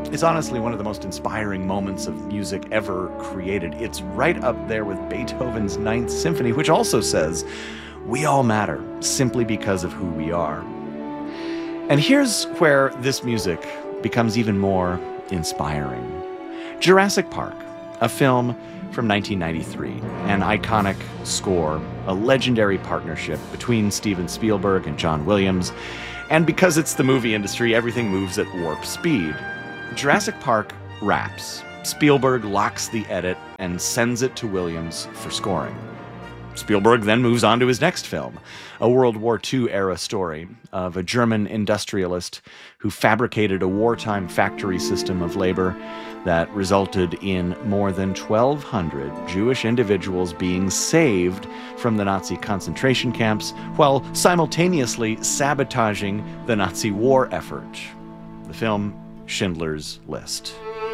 It's honestly one of the most inspiring moments of music ever created. It's right up there with Beethoven's Ninth Symphony, which also says, we all matter simply because of who we are. And here's where this music becomes even more inspiring. Jurassic Park, a film from 1993, an iconic score, a legendary partnership between Steven Spielberg and John Williams. And because it's the movie industry, everything moves at warp speed. Jurassic Park wraps. Spielberg locks the edit and sends it to Williams for scoring. Spielberg then moves on to his next film, a World War II-era story of a German industrialist who fabricated a wartime factory system of labor that resulted in more than 1,200 Jewish individuals being saved from the Nazi concentration camps while simultaneously sabotaging the Nazi war effort. The film Schindler's List.